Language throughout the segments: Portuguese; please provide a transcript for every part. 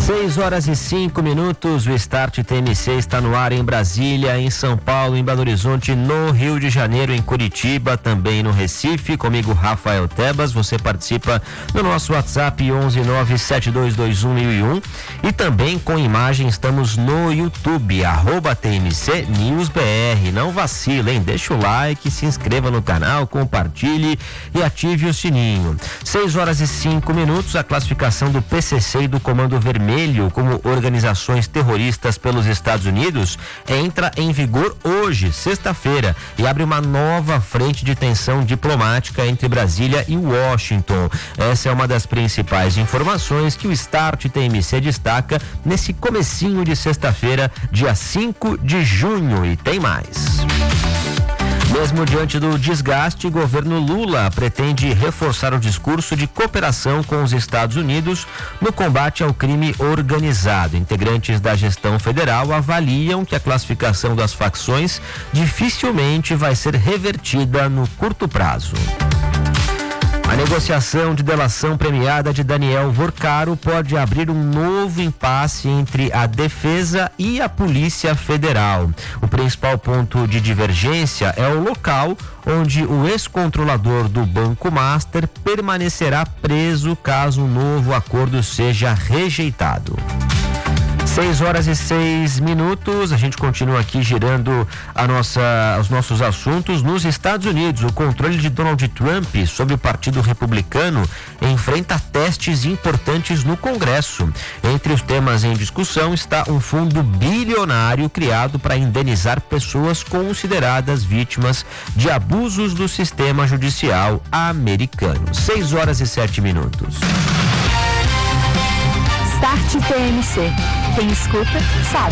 6h05, o Start TMC está no ar em Brasília, em São Paulo, em Belo Horizonte, no Rio de Janeiro, em Curitiba, também no Recife, comigo Rafael Tebas. Você participa no nosso WhatsApp 11972211001 e também com imagem estamos no YouTube, @TMC News BR. Não vacila, hein? Deixa o like, se inscreva no canal, compartilhe e ative o sininho. 6h05, a classificação do PCC e do Comando Vermelho como organizações terroristas pelos Estados Unidos entra em vigor hoje, sexta-feira, e abre uma nova frente de tensão diplomática entre Brasília e Washington. Essa é uma das principais informações que o Start TMC destaca nesse comecinho de sexta-feira, dia 5 de junho, e tem mais. Mesmo diante do desgaste, o governo Lula pretende reforçar o discurso de cooperação com os Estados Unidos no combate ao crime organizado. Integrantes da gestão federal avaliam que a classificação das facções dificilmente vai ser revertida no curto prazo. A negociação de delação premiada de Daniel Vorcaro pode abrir um novo impasse entre a defesa e a Polícia Federal. O principal ponto de divergência é o local onde o ex-controlador do Banco Master permanecerá preso caso um novo acordo seja rejeitado. 6h06, a gente continua aqui girando os nossos assuntos. Nos Estados Unidos, o controle de Donald Trump sobre o Partido Republicano enfrenta testes importantes no Congresso. Entre os temas em discussão está um fundo bilionário criado para indenizar pessoas consideradas vítimas de abusos do sistema judicial americano. 6h07. Start TMC. Quem escuta, sabe.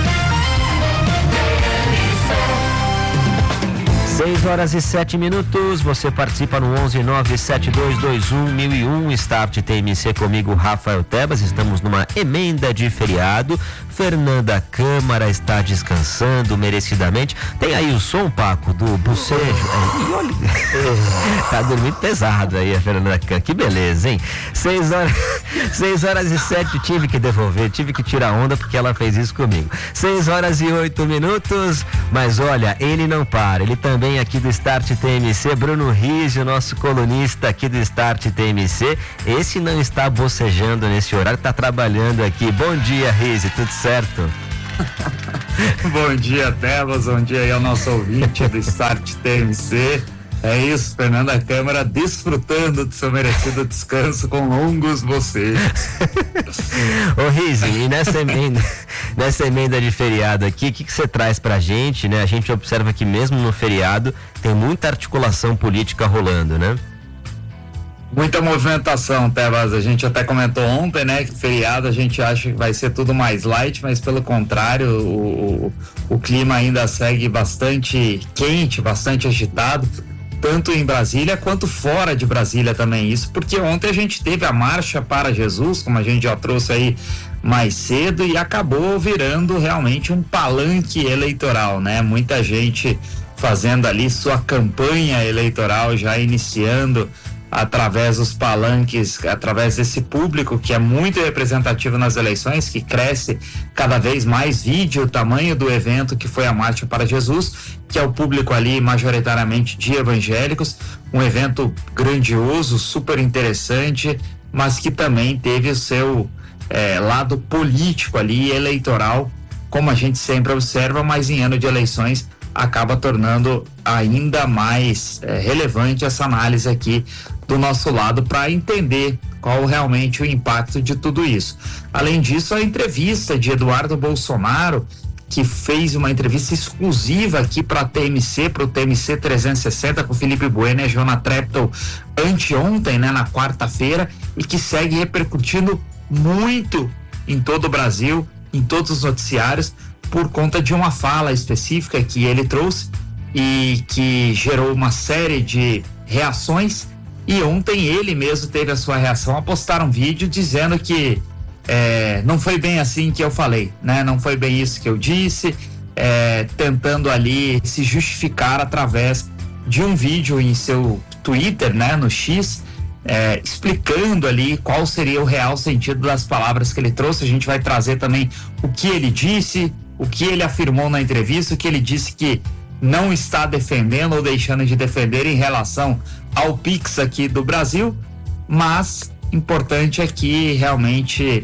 6h07, você participa no 11972211001, Start TMC comigo, Rafael Tebas. Estamos numa emenda de feriado. Fernanda Câmara está descansando merecidamente. Tem aí o som, Paco, do bocejo. Tá dormindo pesado aí a Fernanda Câmara. Que beleza, hein? 6h07, tive que devolver, tive que tirar onda porque ela fez isso comigo. 6h08, mas olha, ele não para. Ele também aqui do Start TMC, Bruno Rizzo, nosso colunista aqui do Start TMC. Esse não está bocejando nesse horário, está trabalhando aqui. Bom dia, Rizzo, tudo certo? Bom dia, Tebas, bom dia aí ao nosso ouvinte do Start TMC. É isso, Fernanda Câmara desfrutando do seu merecido descanso com longos bocejos. Ô Rizzo, e nessa emenda de feriado aqui, o que você traz pra gente, né? A gente observa que mesmo no feriado tem muita articulação política rolando, né? Muita movimentação, Tebas. A gente até comentou ontem, né, que feriado a gente acha que vai ser tudo mais light, mas pelo contrário, o clima ainda segue bastante quente, bastante agitado, tanto em Brasília quanto fora de Brasília também. Isso porque ontem a gente teve a Marcha para Jesus, como a gente já trouxe aí mais cedo, e acabou virando realmente um palanque eleitoral, né? Muita gente fazendo ali sua campanha eleitoral, já iniciando através dos palanques, através desse público que é muito representativo nas eleições, que cresce cada vez mais. Vídeo o tamanho do evento que foi a Marcha para Jesus, que é o público ali majoritariamente de evangélicos, um evento grandioso, super interessante, mas que também teve o seu lado político ali, eleitoral, como a gente sempre observa, mas em ano de eleições acaba tornando ainda mais relevante essa análise aqui do nosso lado para entender qual realmente o impacto de tudo isso. Além disso, a entrevista de Eduardo Bolsonaro, que fez uma entrevista exclusiva aqui para TMC, para o TMC 360 com Felipe Bueno e a Joana Treptow anteontem, né, na quarta-feira, e que segue repercutindo muito em todo o Brasil, em todos os noticiários, por conta de uma fala específica que ele trouxe e que gerou uma série de reações. E ontem ele mesmo teve a sua reação a postar um vídeo dizendo que não foi bem assim que eu falei, né? Não foi bem isso que eu disse, tentando ali se justificar através de um vídeo em seu Twitter, né? No X, explicando ali qual seria o real sentido das palavras que ele trouxe. A gente vai trazer também o que ele disse, o que ele afirmou na entrevista, o que ele disse que não está defendendo ou deixando de defender em relação ao Pix aqui do Brasil, mas importante é que realmente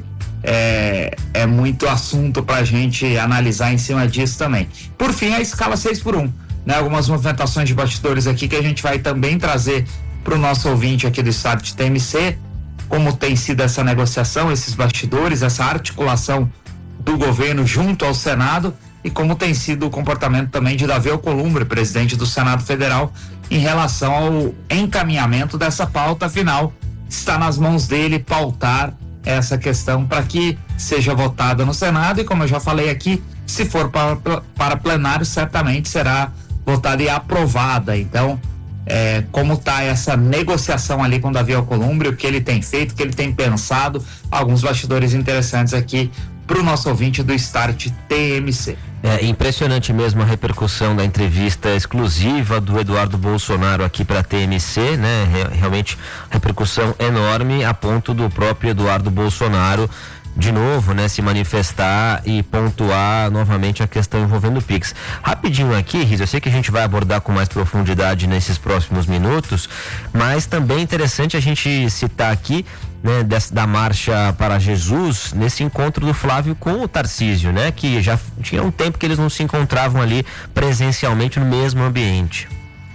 é muito assunto para a gente analisar em cima disso também. Por fim, a escala 6x1, né? Algumas movimentações de bastidores aqui que a gente vai também trazer para o nosso ouvinte aqui do Start TMC, como tem sido essa negociação, esses bastidores, essa articulação do governo junto ao Senado e como tem sido o comportamento também de Davi Alcolumbre, presidente do Senado Federal, em relação ao encaminhamento dessa pauta. Afinal, está nas mãos dele pautar essa questão para que seja votada no Senado e, como eu já falei aqui, se for para plenário, certamente será votada e aprovada. Então, como está essa negociação ali com o Davi Alcolumbre, o que ele tem feito, o que ele tem pensado, alguns bastidores interessantes aqui para o nosso ouvinte do Start TMC. É impressionante mesmo a repercussão da entrevista exclusiva do Eduardo Bolsonaro aqui para a TMC, né? Realmente repercussão enorme, a ponto do próprio Eduardo Bolsonaro de novo, né, se manifestar e pontuar novamente a questão envolvendo o Pix. Rapidinho aqui, Riz, eu sei que a gente vai abordar com mais profundidade nesses próximos minutos, mas também é interessante a gente citar aqui, né, da Marcha para Jesus, nesse encontro do Flávio com o Tarcísio, né, que já tinha um tempo que eles não se encontravam ali presencialmente no mesmo ambiente.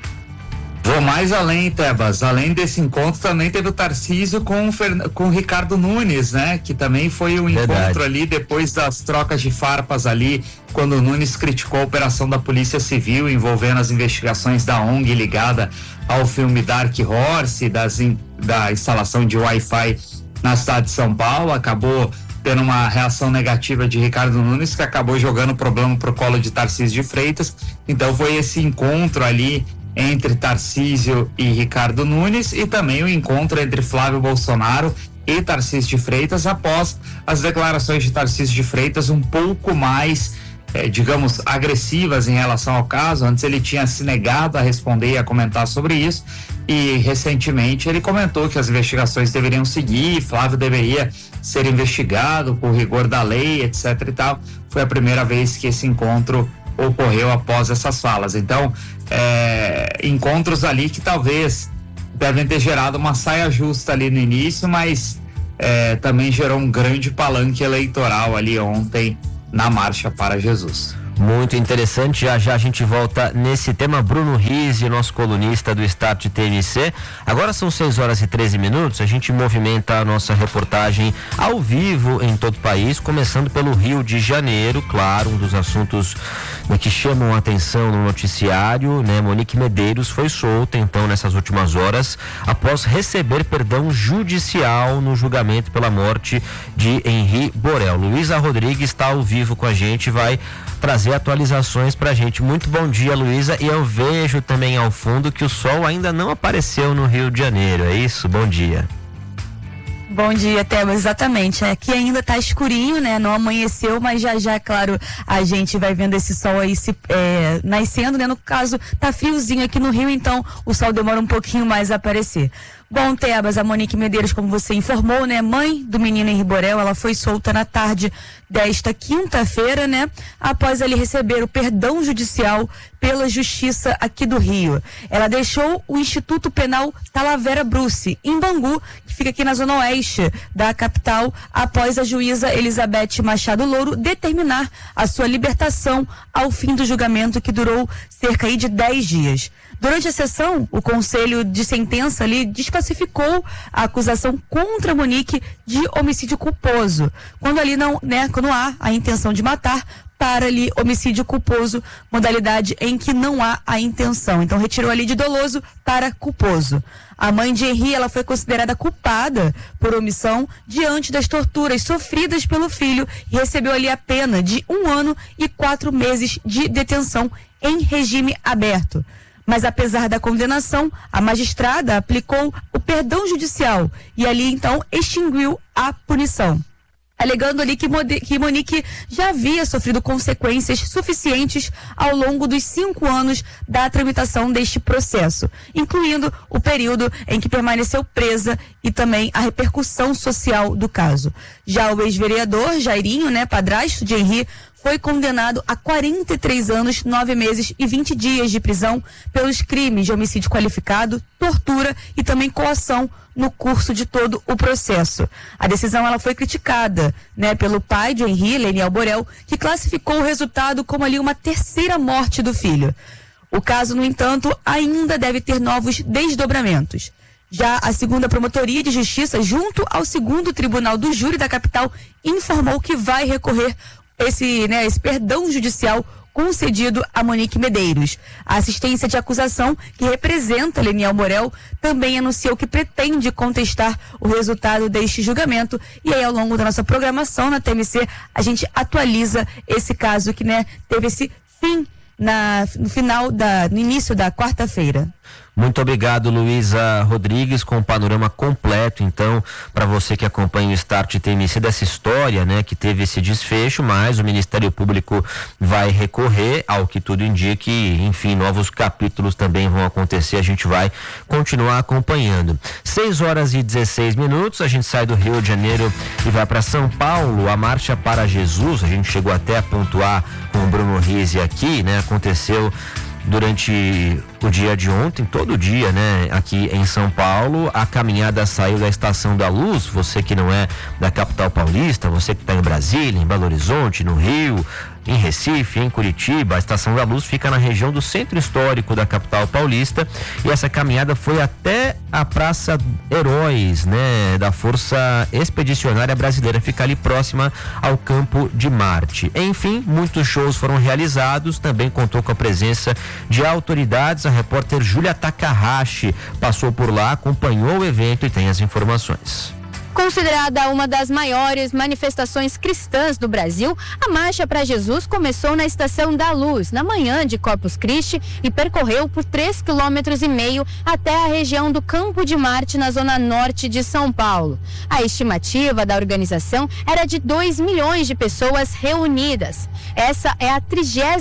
Vou mais além, Tebas. Além desse encontro, também teve o Tarcísio com o Ricardo Nunes, né? Que também foi um encontro ali depois das trocas de farpas ali, quando o Nunes criticou a operação da Polícia Civil envolvendo as investigações da ONG ligada ao filme Dark Horse, da instalação de Wi-Fi na cidade de São Paulo. Acabou tendo uma reação negativa de Ricardo Nunes, que acabou jogando o problema pro colo de Tarcísio de Freitas. Então foi esse encontro ali entre Tarcísio e Ricardo Nunes, e também o encontro entre Flávio Bolsonaro e Tarcísio de Freitas, após as declarações de Tarcísio de Freitas um pouco mais, digamos, agressivas em relação ao caso. Antes ele tinha se negado a responder e a comentar sobre isso, e recentemente ele comentou que as investigações deveriam seguir, Flávio deveria ser investigado por rigor da lei, etc e tal. Foi a primeira vez que esse encontro ocorreu após essas falas. Então, encontros ali que talvez devem ter gerado uma saia justa ali no início, mas também gerou um grande palanque eleitoral ali ontem na Marcha para Jesus. Muito interessante, já a gente volta nesse tema. Bruno Rizzi, nosso colunista do Start TMC. Agora são 6h13, a gente movimenta a nossa reportagem ao vivo em todo o país, começando pelo Rio de Janeiro, claro, um dos assuntos que chamam a atenção no noticiário, né? Monique Medeiros foi solta então nessas últimas horas, após receber perdão judicial no julgamento pela morte de Henri Borel. Luísa Rodrigues está ao vivo com a gente, vai trazer atualizações pra gente. Muito bom dia, Luísa, e eu vejo também ao fundo que o sol ainda não apareceu no Rio de Janeiro, é isso? Bom dia. Bom dia, Tebas, exatamente. Aqui ainda tá escurinho, né? Não amanheceu, mas já, claro, a gente vai vendo esse sol aí nascendo, né? No caso, tá friozinho aqui no Rio, então o sol demora um pouquinho mais a aparecer. Bom, Tebas, a Monique Medeiros, como você informou, né? Mãe do menino Henri Borel, ela foi solta na tarde desta quinta-feira, né? Após ele receber o perdão judicial pela Justiça aqui do Rio. Ela deixou o Instituto Penal Talavera Bruce, em Bangu, que fica aqui na zona oeste da capital, após a juíza Elizabeth Machado Louro determinar a sua libertação ao fim do julgamento, que durou cerca aí de 10 dias. Durante a sessão, o Conselho de Sentença ali desclassificou a acusação contra Monique de homicídio culposo, quando ali quando há a intenção de matar, para ali homicídio culposo, modalidade em que não há a intenção. Então retirou ali de doloso para culposo. A mãe de Henri, ela foi considerada culpada por omissão diante das torturas sofridas pelo filho e recebeu ali a pena de 1 ano e 4 meses de detenção em regime aberto. Mas apesar da condenação, a magistrada aplicou o perdão judicial e ali então extinguiu a punição. alegando ali que Monique já havia sofrido consequências suficientes ao longo dos 5 anos da tramitação deste processo, incluindo o período em que permaneceu presa e também a repercussão social do caso. Já o ex-vereador Jairinho, padrasto de Henri, foi condenado a 43 anos, 9 meses e 20 dias de prisão pelos crimes de homicídio qualificado, tortura e também coação no curso de todo o processo. A decisão ela foi criticada, pelo pai de Henri, Leniel Borel, que classificou o resultado como ali uma terceira morte do filho. O caso, no entanto, ainda deve ter novos desdobramentos. Já a 2ª Promotoria de Justiça, junto ao 2º Tribunal do Júri da capital, informou que vai recorrer esse perdão judicial concedido a Monique Medeiros. A assistência de acusação, que representa Leniel Borel, também anunciou que pretende contestar o resultado deste julgamento. E aí, ao longo da nossa programação na TMC, a gente atualiza esse caso que teve esse fim no início da quarta-feira. Muito obrigado, Luísa Rodrigues, com o panorama completo, então, para você que acompanha o Start TMC dessa história, que teve esse desfecho, mas o Ministério Público vai recorrer, ao que tudo indica, enfim, novos capítulos também vão acontecer, a gente vai continuar acompanhando. 6h16, a gente sai do Rio de Janeiro e vai para São Paulo, a Marcha para Jesus, a gente chegou até a pontuar com o Bruno Rizzi aqui, aconteceu durante o dia de ontem, todo dia, aqui em São Paulo. A caminhada saiu da Estação da Luz. Você que não é da capital paulista, você que está em Brasília, em Belo Horizonte, no Rio, em Recife, em Curitiba, a Estação da Luz fica na região do centro histórico da capital paulista, e essa caminhada foi até a Praça Heróis, da Força Expedicionária Brasileira, fica ali próxima ao Campo de Marte. Enfim, muitos shows foram realizados, também contou com a presença de autoridades. A repórter Júlia Takahashi passou por lá, acompanhou o evento e tem as informações. Considerada uma das maiores manifestações cristãs do Brasil, a Marcha para Jesus começou na Estação da Luz, na manhã de Corpus Christi, e percorreu por 3,5 km até a região do Campo de Marte, na zona norte de São Paulo. A estimativa da organização era de 2 milhões de pessoas reunidas. Essa é a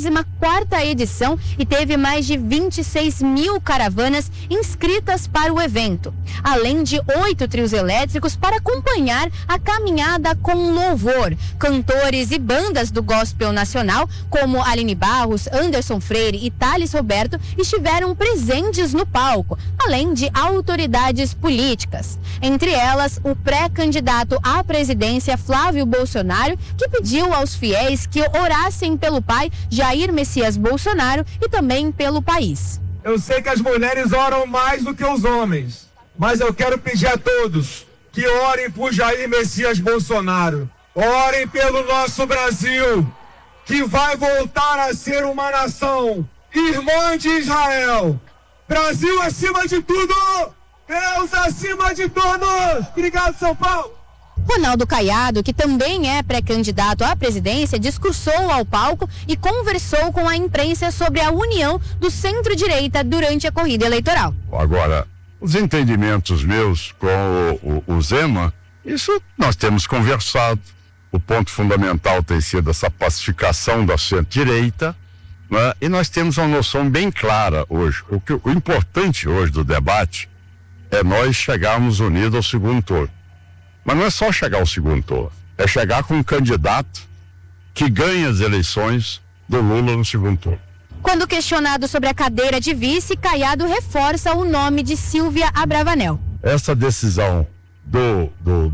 34ª edição e teve mais de 26 mil caravanas inscritas para o evento, além de 8 trios elétricos para acompanhar a caminhada com louvor. Cantores e bandas do gospel nacional, como Aline Barros, Anderson Freire e Thales Roberto, estiveram presentes no palco, além de autoridades políticas. Entre elas, o pré-candidato à presidência Flávio Bolsonaro, que pediu aos fiéis que orassem pelo pai Jair Messias Bolsonaro e também pelo país. Eu sei que as mulheres oram mais do que os homens, mas eu quero pedir a todos que orem por Jair Messias Bolsonaro. Orem pelo nosso Brasil, que vai voltar a ser uma nação irmã de Israel. Brasil acima de tudo, Deus acima de todos. Obrigado, São Paulo. Ronaldo Caiado, que também é pré-candidato à presidência, discursou ao palco e conversou com a imprensa sobre a união do centro-direita durante a corrida eleitoral. Agora, os entendimentos meus com o Zema, isso nós temos conversado. O ponto fundamental tem sido essa pacificação da centro-direita, e nós temos uma noção bem clara hoje. O importante hoje do debate é nós chegarmos unidos ao segundo turno. Mas não é só chegar ao segundo turno, é chegar com um candidato que ganha as eleições do Lula no segundo turno. Quando questionado sobre a cadeira de vice, Caiado reforça o nome de Silvia Abravanel. Essa decisão do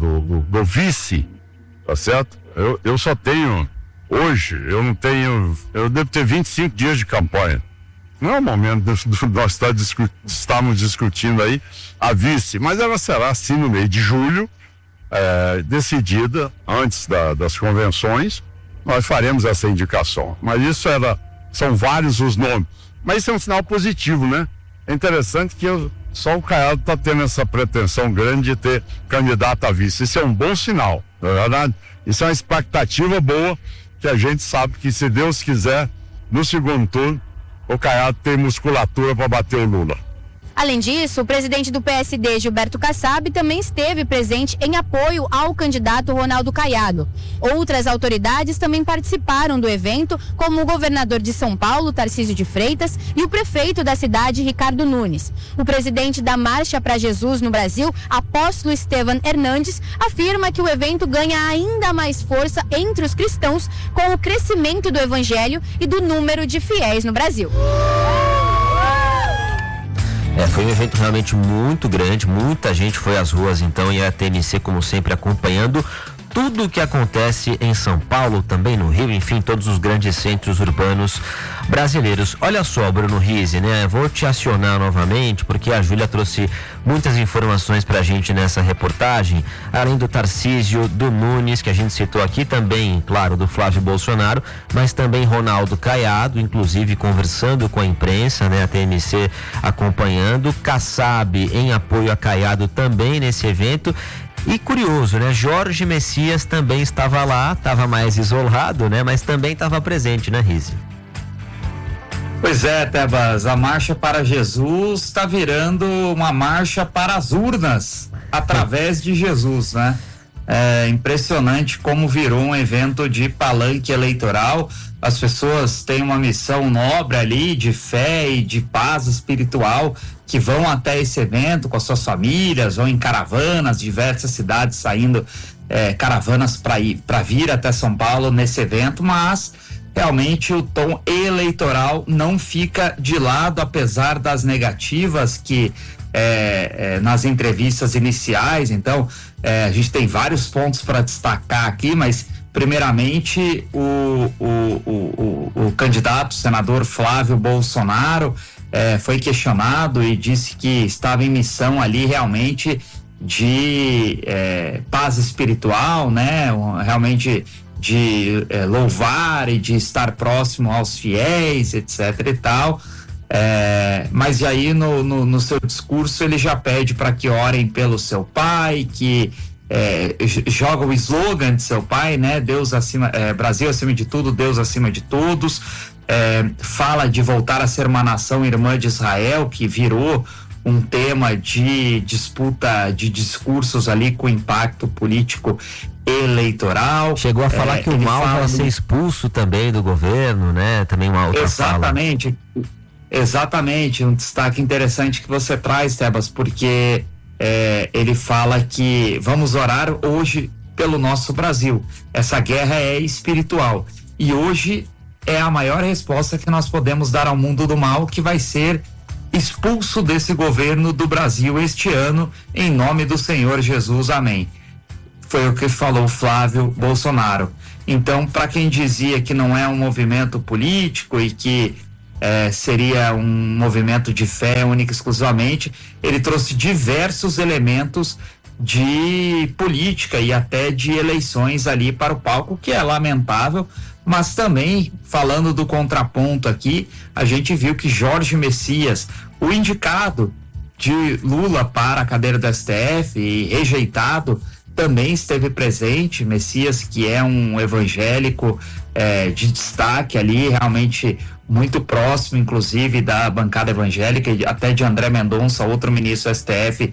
vice, tá certo? Eu só tenho, hoje, eu devo ter 25 dias de campanha. Não é o momento de nós estarmos discutindo aí a vice, mas ela será assim no mês de julho, decidida antes das convenções, nós faremos essa indicação. Mas isso são vários os nomes. Mas isso é um sinal positivo, né? É interessante que só o Caiado está tendo essa pretensão grande de ter candidato a vice. Isso é um bom sinal, não é verdade? Isso é uma expectativa boa, que a gente sabe que, se Deus quiser, no segundo turno, o Caiado tem musculatura para bater o Lula. Além disso, o presidente do PSD, Gilberto Kassab, também esteve presente em apoio ao candidato Ronaldo Caiado. Outras autoridades também participaram do evento, como o governador de São Paulo, Tarcísio de Freitas, e o prefeito da cidade, Ricardo Nunes. O presidente da Marcha para Jesus no Brasil, Apóstolo Estevan Hernandes, afirma que o evento ganha ainda mais força entre os cristãos com o crescimento do evangelho e do número de fiéis no Brasil. Foi um evento realmente muito grande, muita gente foi às ruas então, e a TMC, como sempre, acompanhando tudo o que acontece em São Paulo, também no Rio, enfim, todos os grandes centros urbanos brasileiros. Olha só, Bruno Rizzi, né? Vou te acionar novamente, porque a Júlia trouxe muitas informações pra gente nessa reportagem, além do Tarcísio, do Nunes, que a gente citou aqui, também, claro, do Flávio Bolsonaro, mas também Ronaldo Caiado, inclusive conversando com a imprensa, né? A TMC acompanhando, Kassab em apoio a Caiado também nesse evento. E curioso, né? Jorge Messias também estava lá, estava mais isolado, né? Mas também estava presente, né, Rizzi? Pois é, Tebas, a Marcha para Jesus está virando uma marcha para as urnas, através de Jesus, né? É impressionante como virou um evento de palanque eleitoral. As pessoas têm uma missão nobre ali de fé e de paz espiritual, que vão até esse evento com as suas famílias, vão em caravanas, diversas cidades saindo caravanas para vir até São Paulo nesse evento, mas realmente o tom eleitoral não fica de lado, apesar das negativas que nas entrevistas iniciais. Então a gente tem vários pontos para destacar aqui, mas primeiramente o candidato, senador Flávio Bolsonaro, foi questionado e disse que estava em missão ali realmente de paz espiritual, né? Realmente de louvar e de estar próximo aos fiéis, etc e tal. Mas aí no seu discurso ele já pede para que orem pelo seu pai, que joga o slogan de seu pai, né? Deus acima, Brasil acima de tudo, Deus acima de todos. Fala de voltar a ser uma nação irmã de Israel, que virou um tema de disputa de discursos ali com impacto político eleitoral. Chegou a falar que o mal vai ser expulso também do governo, né? Também uma outra Exatamente. Fala. Exatamente, um destaque interessante que você traz, Tebas, porque ele fala que vamos orar hoje pelo nosso Brasil. Essa guerra é espiritual e hoje é a maior resposta que nós podemos dar ao mundo do mal, que vai ser expulso desse governo do Brasil este ano, em nome do Senhor Jesus, amém. Foi o que falou Flávio Bolsonaro. Então, para quem dizia que não é um movimento político e que seria um movimento de fé única e exclusivamente, ele trouxe diversos elementos de política e até de eleições ali para o palco, que é lamentável. Mas também, falando do contraponto aqui, a gente viu que Jorge Messias, o indicado de Lula para a cadeira do STF e rejeitado, também esteve presente. Messias, que é um evangélico de destaque ali, realmente muito próximo, inclusive, da bancada evangélica, até de André Mendonça, outro ministro do STF,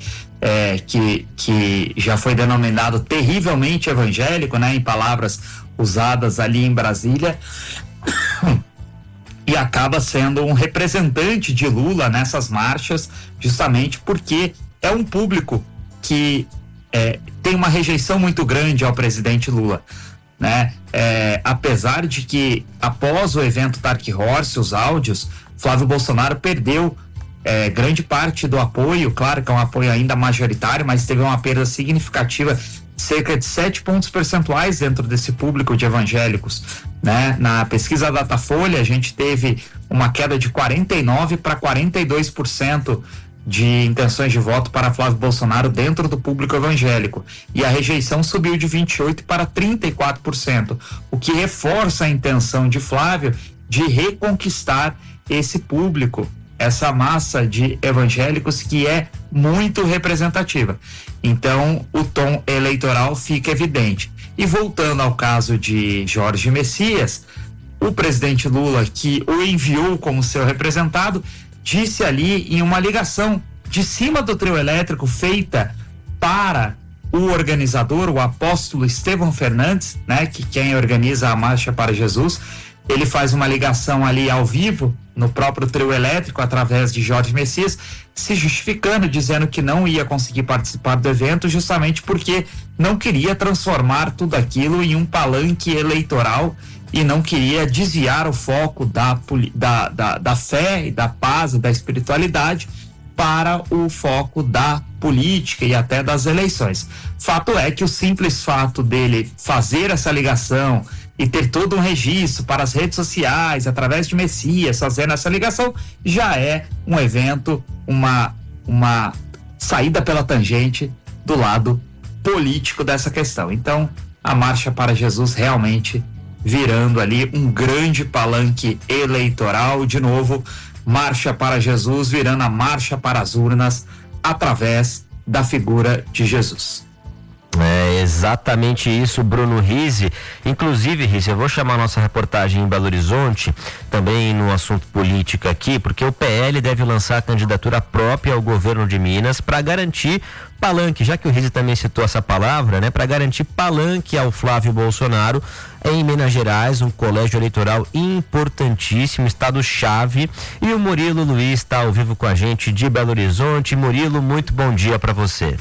que já foi denominado terrivelmente evangélico, né, em palavras usadas ali em Brasília, e acaba sendo um representante de Lula nessas marchas, justamente porque é um público que tem uma rejeição muito grande ao presidente Lula, né? Apesar de que após o evento Dark Horse, os áudios, Flávio Bolsonaro perdeu grande parte do apoio. Claro que é um apoio ainda majoritário, mas teve uma perda significativa, cerca de 7 pontos percentuais dentro desse público de evangélicos, né? Na pesquisa Datafolha, a gente teve uma queda de 49% para 42% de intenções de voto para Flávio Bolsonaro dentro do público evangélico, e a rejeição subiu de 28% para 34%, o que reforça a intenção de Flávio de reconquistar esse público, essa massa de evangélicos que é muito representativa. Então, o tom eleitoral fica evidente. E voltando ao caso de Jorge Messias, o presidente Lula, que o enviou como seu representado, disse ali em uma ligação de cima do trio elétrico feita para o organizador, o apóstolo Estevão Fernandes, né, que quem organiza a Marcha para Jesus, ele faz uma ligação ali ao vivo no próprio trio elétrico através de Jorge Messias, se justificando, dizendo que não ia conseguir participar do evento justamente porque não queria transformar tudo aquilo em um palanque eleitoral e não queria desviar o foco da fé e da paz e da espiritualidade para o foco da política e até das eleições. Fato é que o simples fato dele fazer essa ligação e ter todo um registro para as redes sociais, através de Messias, fazendo essa ligação, já é um evento, uma saída pela tangente do lado político dessa questão. Então, a Marcha para Jesus realmente virando ali um grande palanque eleitoral, de novo, Marcha para Jesus virando a marcha para as urnas através da figura de Jesus. É exatamente isso, Bruno Rizzi. Inclusive, Rizzi, eu vou chamar a nossa reportagem em Belo Horizonte, também no assunto política aqui, porque o PL deve lançar a candidatura própria ao governo de Minas para garantir palanque, já que o Rizzi também citou essa palavra, né? Para garantir palanque ao Flávio Bolsonaro em Minas Gerais, um colégio eleitoral importantíssimo, estado-chave. E o Murilo Luiz está ao vivo com a gente de Belo Horizonte. Murilo, muito bom dia para você.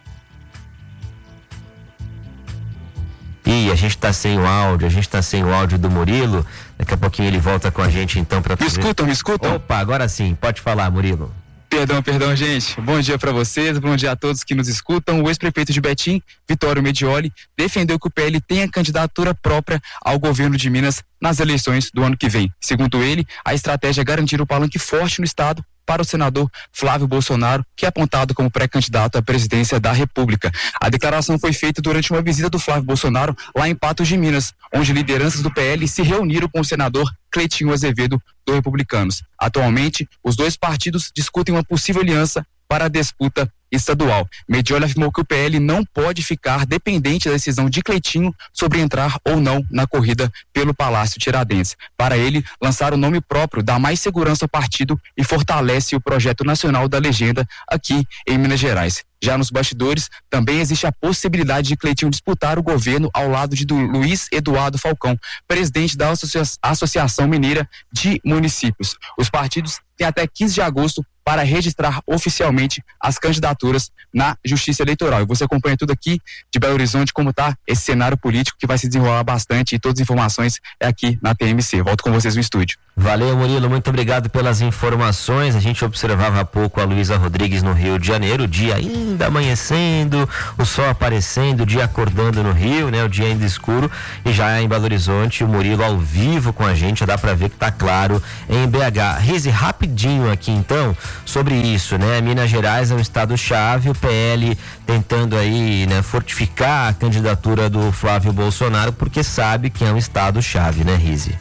E a gente tá sem o áudio, do Murilo. Daqui a pouquinho ele volta com a gente então para Me escutam? Opa, agora sim, pode falar, Murilo. Perdão, gente. Bom dia para vocês, bom dia a todos que nos escutam. O ex-prefeito de Betim, Vitório Medioli, defendeu que o PL tenha candidatura própria ao governo de Minas nas eleições do ano que vem. Segundo ele, a estratégia é garantir um palanque forte no estado para o senador Flávio Bolsonaro, que é apontado como pré-candidato à presidência da República. A declaração foi feita durante uma visita do Flávio Bolsonaro lá em Patos de Minas, onde lideranças do PL se reuniram com o senador Cleitinho Azevedo, do Republicanos. Atualmente, os dois partidos discutem uma possível aliança para a disputa estadual. Medioli afirmou que o PL não pode ficar dependente da decisão de Cleitinho sobre entrar ou não na corrida pelo Palácio Tiradentes. Para ele, lançar o nome próprio dá mais segurança ao partido e fortalece o projeto nacional da legenda aqui em Minas Gerais. Já nos bastidores, também existe a possibilidade de Cleitinho disputar o governo ao lado de Luiz Eduardo Falcão, presidente da Associação Mineira de Municípios. Os partidos têm até 15 de agosto para registrar oficialmente as candidaturas na Justiça Eleitoral. E você acompanha tudo aqui de Belo Horizonte, como está esse cenário político que vai se desenrolar bastante, e todas as informações é aqui na TMC. Volto com vocês no estúdio. Valeu, Murilo, muito obrigado pelas informações. A gente observava há pouco a Luísa Rodrigues no Rio de Janeiro, o dia ainda amanhecendo, o sol aparecendo, o dia acordando no Rio, né? O dia ainda escuro, e já em Belo Horizonte, o Murilo ao vivo com a gente, dá pra ver que tá claro em BH. Rizzi, rapidinho aqui então, sobre isso, né? Minas Gerais é um estado-chave, o PL tentando aí, né, fortificar a candidatura do Flávio Bolsonaro, porque sabe que é um estado-chave, né, Rizzi?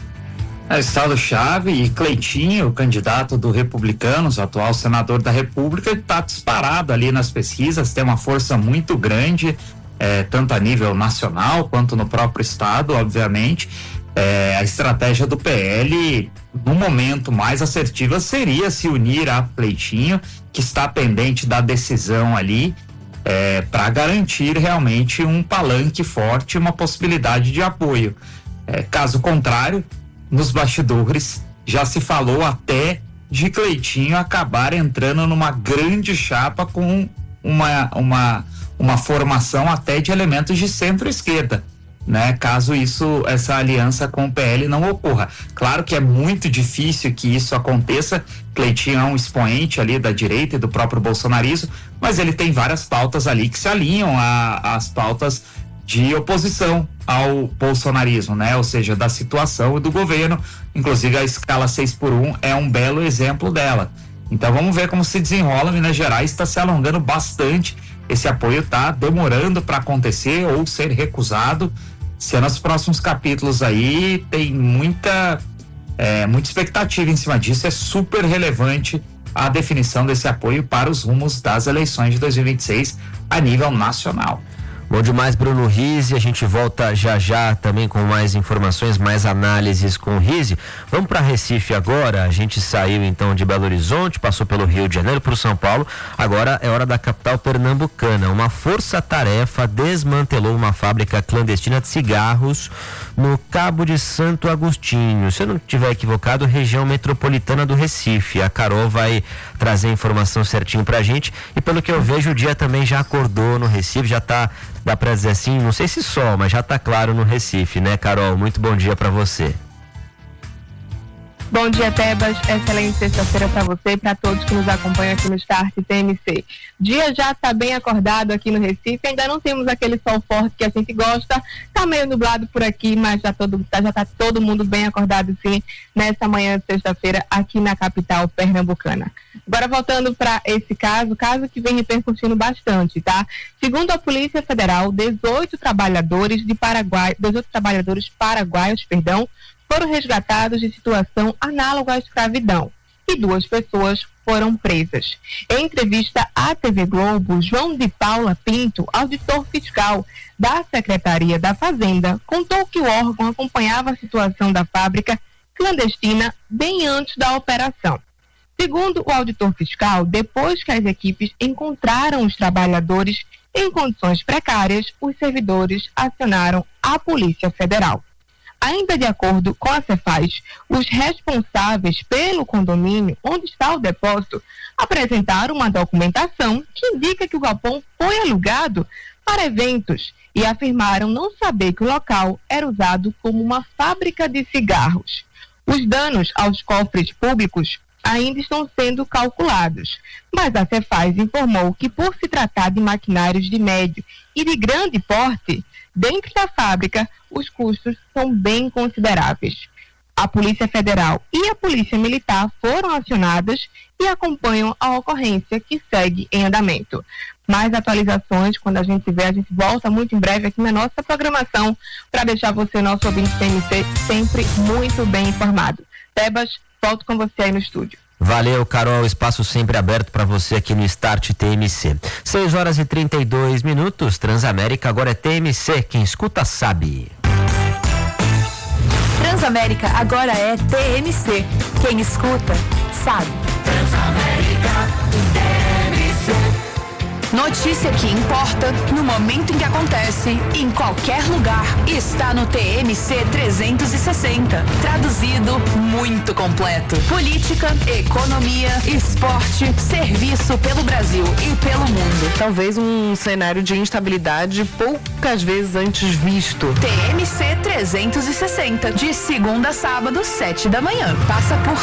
É estado-chave, e Cleitinho, candidato do Republicanos, atual senador da República, está disparado ali nas pesquisas, tem uma força muito grande, tanto a nível nacional quanto no próprio estado, obviamente. A estratégia do PL, no momento mais assertiva, seria se unir a Cleitinho, que está pendente da decisão ali, para garantir realmente um palanque forte, uma possibilidade de apoio. Caso contrário, nos bastidores já se falou até de Cleitinho acabar entrando numa grande chapa com uma formação até de elementos de centro-esquerda, né? Caso essa aliança com o PL não ocorra. Claro que é muito difícil que isso aconteça. Cleitinho é um expoente ali da direita e do próprio bolsonarismo, mas ele tem várias pautas ali que se alinham às pautas de oposição ao bolsonarismo, né? Ou seja, da situação e do governo. Inclusive a escala 6x1 é um belo exemplo dela. Então vamos ver como se desenrola. Minas Gerais está se alongando bastante, esse apoio está demorando para acontecer ou ser recusado. Se nos próximos capítulos aí tem muita expectativa em cima disso. É super relevante a definição desse apoio para os rumos das eleições de 2026 a nível nacional. Bom demais, Bruno Rizzi. A gente volta já também com mais informações, mais análises com o Rizzi. Vamos para Recife agora. A gente saiu então de Belo Horizonte, passou pelo Rio de Janeiro, para o São Paulo. Agora é hora da capital pernambucana. Uma força-tarefa desmantelou uma fábrica clandestina de cigarros no Cabo de Santo Agostinho. Se eu não estiver equivocado, região metropolitana do Recife. A Carol vai trazer a informação certinho pra gente. E pelo que eu vejo, o dia também já acordou no Recife, já tá, dá pra dizer assim, não sei se sol, mas já tá claro no Recife, né, Carol? Muito bom dia pra você. Bom dia, Tebas. Excelente sexta-feira para você e para todos que nos acompanham aqui no Start TMC. Dia já está bem acordado aqui no Recife, ainda não temos aquele sol forte que a gente gosta, está meio nublado por aqui, mas já está todo mundo bem acordado sim, nessa manhã de sexta-feira aqui na capital pernambucana. Agora voltando para esse caso que vem repercutindo bastante, tá? Segundo a Polícia Federal, 18 trabalhadores paraguaios, foram resgatados de situação análoga à escravidão e 2 pessoas foram presas. Em entrevista à TV Globo, João de Paula Pinto, auditor fiscal da Secretaria da Fazenda, contou que o órgão acompanhava a situação da fábrica clandestina bem antes da operação. Segundo o auditor fiscal, depois que as equipes encontraram os trabalhadores em condições precárias, os servidores acionaram a Polícia Federal. Ainda de acordo com a Cefaz, os responsáveis pelo condomínio onde está o depósito apresentaram uma documentação que indica que o galpão foi alugado para eventos e afirmaram não saber que o local era usado como uma fábrica de cigarros. Os danos aos cofres públicos ainda estão sendo calculados, mas a Cefaz informou que, por se tratar de maquinários de médio e de grande porte, dentro da fábrica, os custos são bem consideráveis. A Polícia Federal e a Polícia Militar foram acionadas e acompanham a ocorrência que segue em andamento. Mais atualizações, quando a gente tiver, a gente volta muito em breve aqui na nossa programação para deixar você, nosso ouvinte TMC, sempre muito bem informado. Tebas, volto com você aí no estúdio. Valeu, Carol, espaço sempre aberto para você aqui no Start TMC. 6h32, Transamérica agora é TMC, quem escuta sabe. Transamérica agora é TMC, quem escuta sabe. Transamérica TMC. Notícia que importa no momento em que acontece, em qualquer lugar, está no TMC 360. Traduzido, muito completo. Política, economia, esporte, serviço pelo Brasil e pelo mundo. Talvez um cenário de instabilidade poucas vezes antes visto. TMC 360, de segunda a sábado, 7 da manhã. Passa por